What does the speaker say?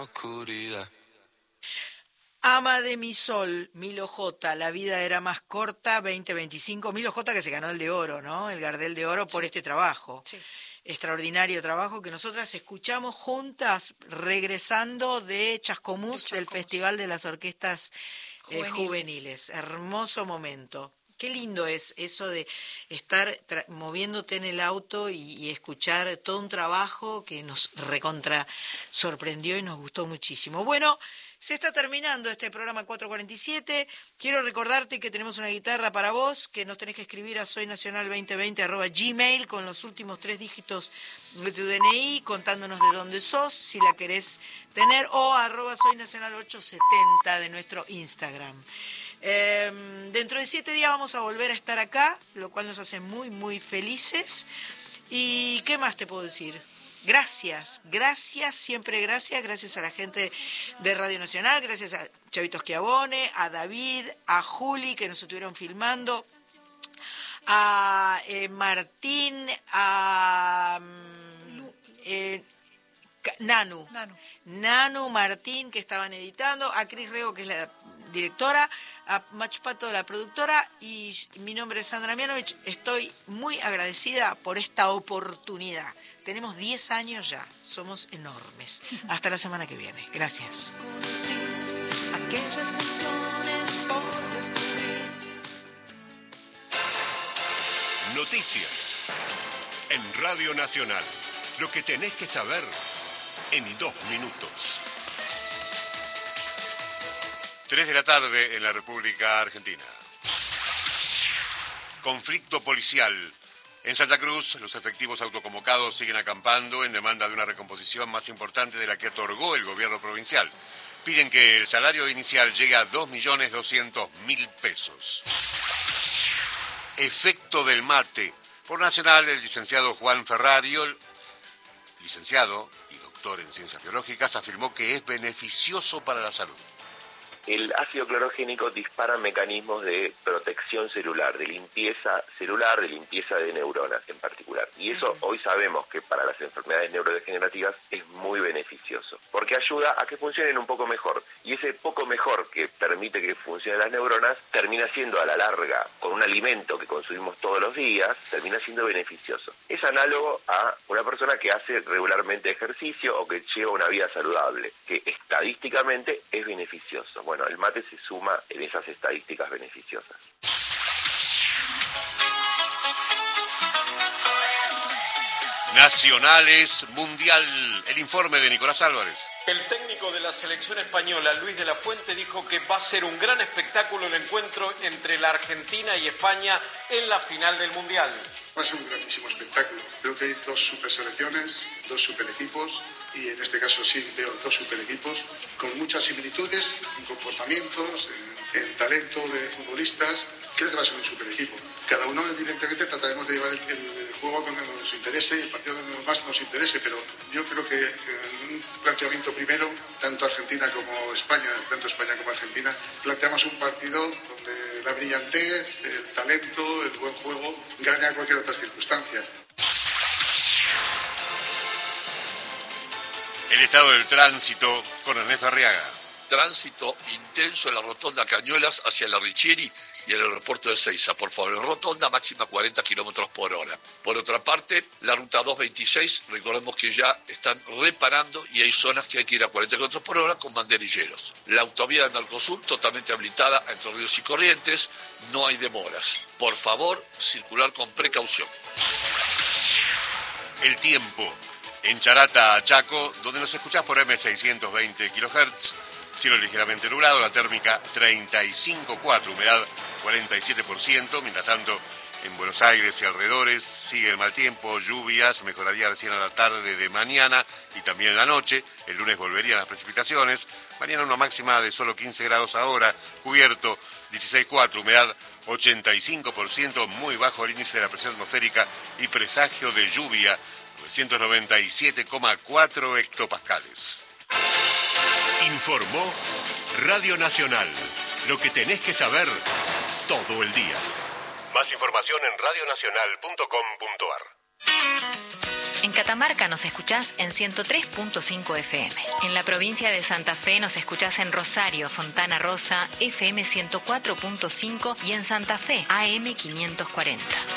oscuridad. Ama de mi sol, Milo J, La vida era más corta, 2025. Milo J que se ganó el de oro, ¿no? El Gardel de oro por este trabajo. Sí. Extraordinario trabajo que nosotras escuchamos juntas regresando de Chascomús, del Festival de las Orquestas Juveniles. Hermoso momento. Qué lindo es eso de estar moviéndote en el auto y escuchar todo un trabajo que nos recontra sorprendió y nos gustó muchísimo. Bueno, se está terminando este programa 447. Quiero recordarte que tenemos una guitarra para vos, que nos tenés que escribir a soynacional2020@gmail con los últimos 3 dígitos de tu DNI, contándonos de dónde sos, si la querés tener, o @soynacional870 de nuestro Instagram. Dentro de 7 días vamos a volver a estar acá, lo cual nos hace muy, muy felices. ¿Y qué más te puedo decir? Gracias, siempre gracias a la gente de Radio Nacional, gracias a Chavito Schiavone, a David, a Juli que nos estuvieron filmando, a Martín, a Nanu Martín que estaban editando, a Cris Rego que es la directora, a Machpato la productora, y mi nombre es Sandra Mianovich. Estoy muy agradecida por esta oportunidad. Tenemos 10 años ya, somos enormes. Hasta la semana que viene. Gracias. Noticias en Radio Nacional. Lo que tenés que saber en 2 minutos. 3 de la tarde en la República Argentina. Conflicto policial. En Santa Cruz, los efectivos autoconvocados siguen acampando en demanda de una recomposición más importante de la que otorgó el gobierno provincial. Piden que el salario inicial llegue a 2.200.000 pesos. Efecto del mate. Por Nacional, el licenciado Juan Ferrario, licenciado y doctor en ciencias biológicas, afirmó que es beneficioso para la salud. El ácido clorogénico dispara mecanismos de protección celular, de limpieza celular, de limpieza de neuronas en particular. Y eso hoy sabemos que para las enfermedades neurodegenerativas es muy beneficioso, porque ayuda a que funcionen un poco mejor. Y ese poco mejor que permite que funcionen las neuronas termina siendo a la larga, con un alimento que consumimos todos los días, termina siendo beneficioso. Es análogo a una persona que hace regularmente ejercicio o que lleva una vida saludable, que estadísticamente es beneficioso. Bueno, el mate se suma en esas estadísticas beneficiosas. Nacionales Mundial. El informe de Nicolás Álvarez. El técnico de la selección española, Luis de la Fuente, dijo que va a ser un gran espectáculo el encuentro entre la Argentina y España en la final del Mundial. Va a ser un grandísimo espectáculo. Creo que hay 2 super selecciones, 2 super equipos, y en este caso sí veo 2 super equipos con muchas similitudes en comportamientos, en talento de futbolistas. Creo que va a ser un super equipo. Cada uno, evidentemente, trataremos de llevar el juego donde nos interese y el partido donde más nos interese, pero yo creo que en un planteamiento primero, tanto Argentina como España, tanto España como Argentina, planteamos un partido donde la brillantez, el talento, el buen juego gane a cualquier otras circunstancias. El estado del tránsito con Ernesto Arriaga. Tránsito intenso en la rotonda Cañuelas hacia la Richieri y el aeropuerto de Seiza. Por favor, en rotonda máxima 40 kilómetros por hora. Por otra parte, la ruta 226, recordemos que ya están reparando y hay zonas que hay que ir a 40 kilómetros por hora con banderilleros. La autovía del Narcosur totalmente habilitada entre Ríos y Corrientes, no hay demoras. Por favor, circular con precaución. El tiempo. En Charata, Chaco, donde nos escuchás por M620 kHz, cielo ligeramente nublado, la térmica 35,4, humedad 47%. Mientras tanto, en Buenos Aires y alrededores sigue el mal tiempo, lluvias, mejoraría recién a la tarde de mañana y también en la noche. El lunes volverían las precipitaciones. Mañana una máxima de solo 15 grados ahora, cubierto 16,4, humedad 85%, muy bajo el índice de la presión atmosférica y presagio de lluvia. 997,4 hectopascales. Informó Radio Nacional. Lo que tenés que saber todo el día. Más información en radionacional.com.ar. En Catamarca nos escuchás en 103.5 FM. En la provincia de Santa Fe nos escuchás en Rosario, Fontana Rosa, FM 104.5 y en Santa Fe, AM 540.